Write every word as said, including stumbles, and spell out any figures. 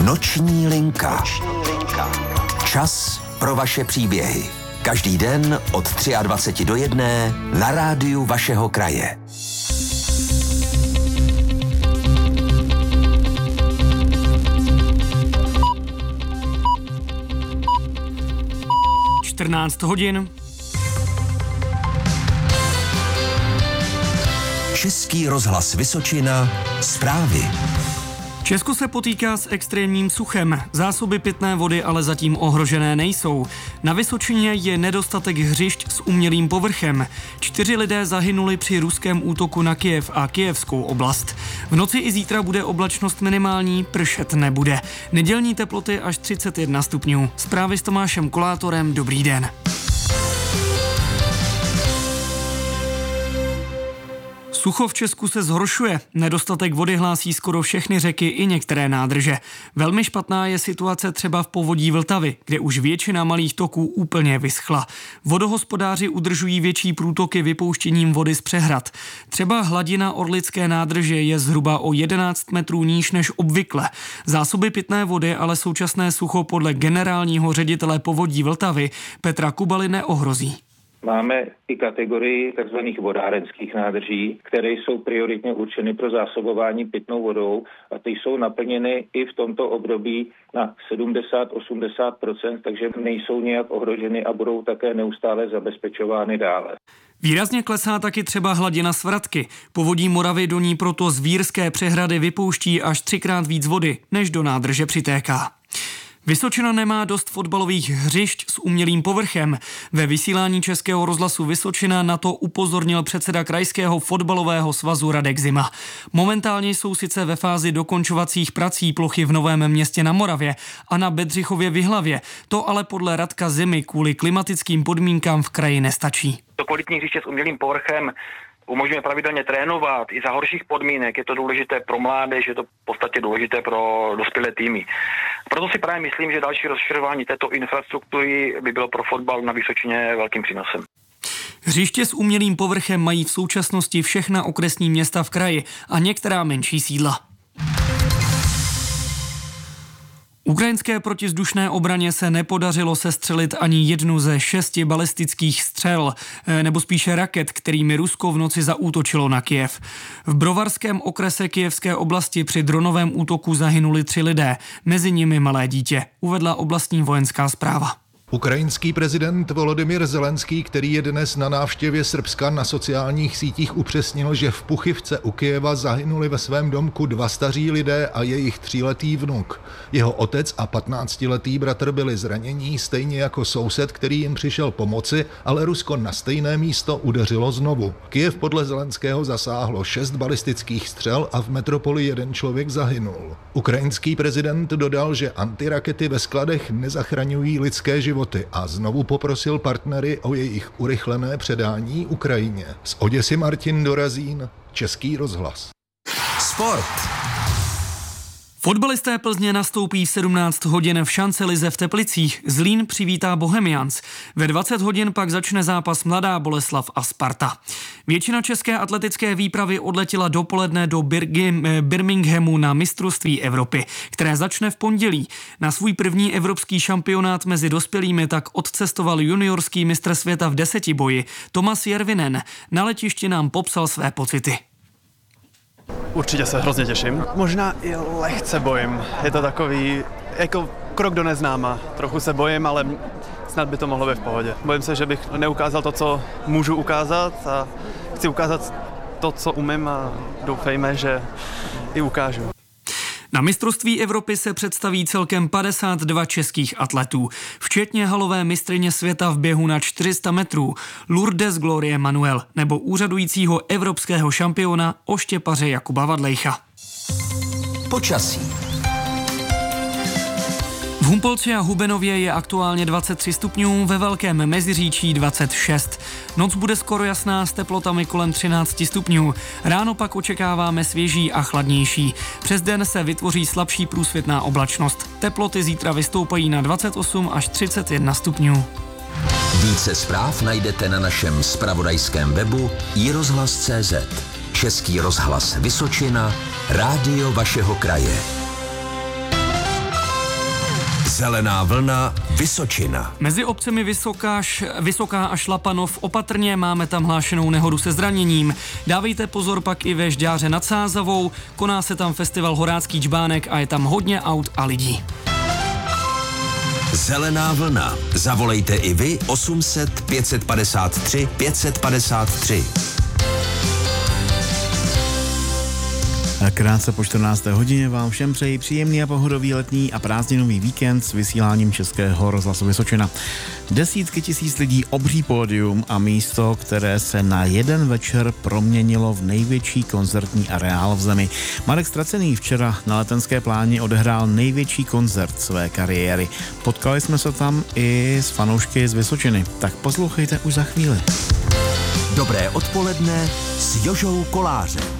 Noční linka. Čas pro vaše příběhy. Každý den od dvacet tři do jedné na rádiu vašeho kraje. čtrnáct hodin. Český rozhlas Vysočina. Zprávy. Česko se potýká s extrémním suchem. Zásoby pitné vody ale zatím ohrožené nejsou. Na Vysočině je nedostatek hřišť s umělým povrchem. Čtyři lidé zahynuli při ruském útoku na Kyjev a kyjevskou oblast. V noci i zítra bude oblačnost minimální, pršet nebude. Nedělní teploty až třicet jedna stupňů. Zprávy s Tomášem Kolátorem, dobrý den. Sucho v Česku se zhoršuje. Nedostatek vody hlásí skoro všechny řeky i některé nádrže. Velmi špatná je situace třeba v povodí Vltavy, kde už většina malých toků úplně vyschla. Vodohospodáři udržují větší průtoky vypouštěním vody z přehrad. Třeba hladina Orlické nádrže je zhruba o jedenáct metrů níž než obvykle. Zásoby pitné vody ale současné sucho podle generálního ředitele povodí Vltavy Petra Kubaly neohrozí. Máme i kategorii tzv. Vodárenských nádrží, které jsou prioritně určeny pro zásobování pitnou vodou a ty jsou naplněny i v tomto období na sedmdesát až osmdesát procent, takže nejsou nějak ohroženy a budou také neustále zabezpečovány dále. Výrazně klesá taky třeba hladina Svratky. Povodí Moravy do ní proto z Vírské přehrady vypouští až třikrát víc vody, než do nádrže přitéká. Vysočina nemá dost fotbalových hřišť s umělým povrchem. Ve vysílání Českého rozhlasu Vysočina na to upozornil předseda Krajského fotbalového svazu Radek Zima. Momentálně jsou sice ve fázi dokončovacích prací plochy v Novém Městě na Moravě a na Bedřichově v Jihlavě. To ale podle Radka Zimy kvůli klimatickým podmínkám v kraji nestačí. To kvalitní hřiště s umělým povrchem umožňuje pravidelně trénovat i za horších podmínek. Je to důležité pro mládež, je to v podstatě důležité pro dospělé týmy. Proto si právě myslím, že další rozšiřování této infrastruktury by bylo pro fotbal na Vysočině velkým přínosem. Hřiště s umělým povrchem mají v současnosti všechna okresní města v kraji a některá menší sídla. Ukrajinské protivzdušné obraně se nepodařilo sestřelit ani jednu ze šesti balistických střel, nebo spíše raket, kterými Rusko v noci zaútočilo na Kyjev. V Brovarském okrese Kyjevské oblasti při dronovém útoku zahynuli tři lidé, mezi nimi malé dítě, uvedla oblastní vojenská správa. Ukrajinský prezident Volodymyr Zelenský, který je dnes na návštěvě Srbska, na sociálních sítích upřesnil, že v Puchivce u Kyjeva zahynuli ve svém domku dva staří lidé a jejich tříletý vnuk. Jeho otec a patnáctiletý bratr byli zranění, stejně jako soused, který jim přišel pomoci, ale Rusko na stejné místo udeřilo znovu. Kyjev podle Zelenského zasáhlo šest balistických střel a v metropoli jeden člověk zahynul. Ukrajinský prezident dodal, že antirakety ve skladech nezachraňují lidské životy a znovu poprosil partnery o jejich urychlené předání Ukrajině. Z Oděsy Martin Dorazín, Český rozhlas. Sport. Fotbalisté Plzně nastoupí v sedmnáct hodin v šancelize v Teplicích. Zlín přivítá Bohemians. Ve dvacet hodin pak začne zápas Mladá Boleslav a Sparta. Většina české atletické výpravy odletěla dopoledne do Birminghamu na mistrovství Evropy, které začne v pondělí. Na svůj první evropský šampionát mezi dospělými tak odcestoval juniorský mistr světa v desetiboji Tomas Järvinen. Na letišti nám popsal své pocity. Určitě se hrozně těším. Možná i lehce bojím. Je to takový jako krok do neznáma. Trochu se bojím, ale snad by to mohlo být v pohodě. Bojím se, že bych neukázal to, co můžu ukázat a chci ukázat to, co umím a doufejme, že i ukážu. Na mistrovství Evropy se představí celkem padesát dva českých atletů, včetně halové mistryně světa v běhu na čtyři sta metrů Lourdes Glorie Manuel nebo úřadujícího evropského šampiona oštěpaře Jakuba Vadlejcha. Počasí. V Humpolci a Hubenově je aktuálně dvacet tři stupňů, ve Velkém Meziříčí dvacet šest. Noc bude skoro jasná s teplotami kolem třináct stupňů. Ráno pak očekáváme svěží a chladnější. Přes den se vytvoří slabší průsvitná oblačnost. Teploty zítra vystoupají na dvacet osm až třicet jedna stupňů. Více zpráv najdete na našem zpravodajském webu i rozhlas tečka cé zet. Český rozhlas Vysočina, rádio vašeho kraje. Zelená vlna Vysočina. Mezi obcemi Vysoká, Vysoká a Šlapanov opatrně, máme tam hlášenou nehodu se zraněním. Dávejte pozor pak i ve Žďáře nad Sázavou, koná se tam festival Horácký džbánek a je tam hodně aut a lidí. Zelená vlna. Zavolejte i vy osm set pět padesát tři pět padesát tři. Krátce po čtrnácté hodině vám všem přeji příjemný a pohodový letní a prázdninový víkend s vysíláním Českého rozhlasu Vysočina. Desítky tisíc lidí, obří pódium a místo, které se na jeden večer proměnilo v největší koncertní areál v zemi. Marek Stracený včera na Letenské pláni odehrál největší koncert své kariéry. Potkali jsme se tam i s fanoušky z Vysočiny, tak poslouchejte už za chvíli. Dobré odpoledne s Jožou Kolářem.